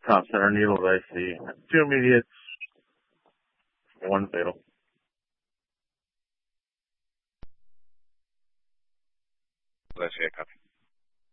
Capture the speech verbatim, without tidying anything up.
top center needles I see. Two immediates, one fatal. Let's check up.